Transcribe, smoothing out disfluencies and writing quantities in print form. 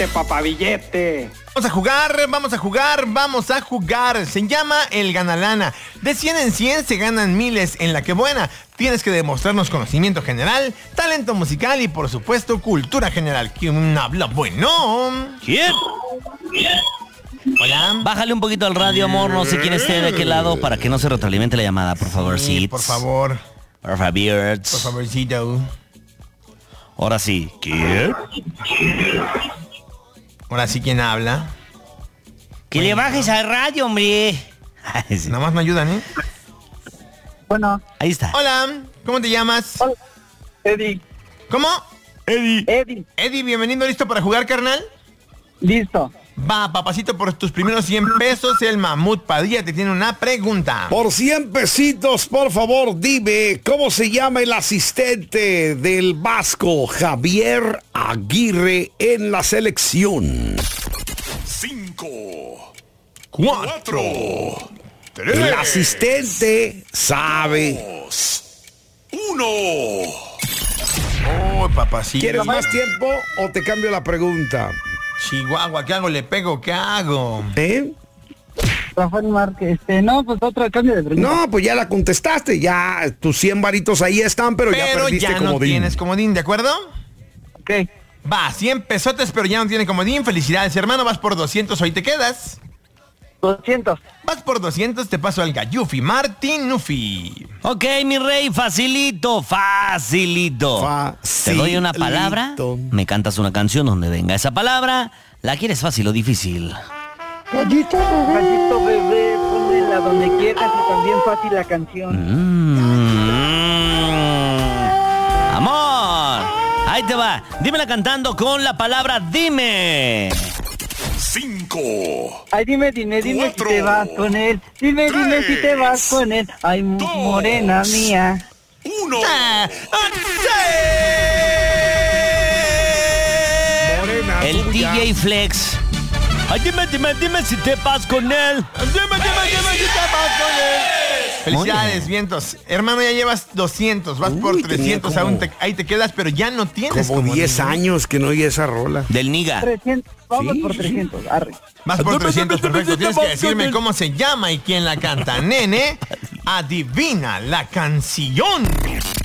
Papabillete. Vamos a jugar. Se llama El Ganalana. De 100 en 100 se ganan miles en La Que Buena. Tienes que demostrarnos conocimiento general, talento musical y por supuesto cultura general. ¿Quién habla bueno? ¿Quién? Hola. Bájale un poquito al radio, amor. No sé quién esté de qué lado para que no se retroalimente la llamada, por favor. Sí, por favor. Por favor. Por favorcito. Ahora sí. ¿Quién? Ahora sí, ¿quién habla? Que le bajes al radio, hombre. Sí. Nada más me ayudan, ¿eh? Bueno. Ahí está. Hola, ¿cómo te llamas? Hola. Eddie. ¿Cómo? Eddie. Eddie, bienvenido, ¿listo para jugar, carnal? Listo. Va, papacito, por tus primeros 100 pesos, el Mamut Padilla te tiene una pregunta. Por 100 pesitos, por favor, dime, ¿cómo se llama el asistente del Vasco Javier Aguirre en la selección? 5, 4, 3. El asistente sabe. 1. Oh, papacito. ¿Quieres más tiempo o te cambio la pregunta? Chihuahua, ¿qué hago? ¿Le pego? ¿Qué hago? Rafael Márquez, no, pues otro cambio de pregunta. No, pues ya la contestaste, ya tus 100 varitos ahí están, pero ya perdiste ya no comodín. tienes comodín, ¿de acuerdo? Ok. Va, 100 pesotes, pero ya no tiene comodín. Felicidades, hermano, vas por 200, hoy te quedas. 200. Vas por 200, te paso al Gayufi Martín Nufi. Ok, mi rey, facilito. Te doy una palabra, me cantas una canción donde venga esa palabra. ¿La quieres fácil o difícil? Gallito bebé, ponela donde quieras y también fácil la canción. Amor, ahí te va. Dímela cantando con la palabra dime. 5. Ay, dime si te vas con él. Dime si te vas con él. Ay, morena mía. 1. El DJ Flex. Ay, dime si te vas con él. Dime si te vas con él. Felicidades, vientos. Hermano, ya llevas 200, vas por 300, aún ahí te quedas, pero ya no tienes como 10 años que no oye esa rola. Del Niga. 300, vamos por 300, arre. Vas por 300, perfecto. Tienes que decirme cómo se llama y quién la canta. Nene, adivina la canción.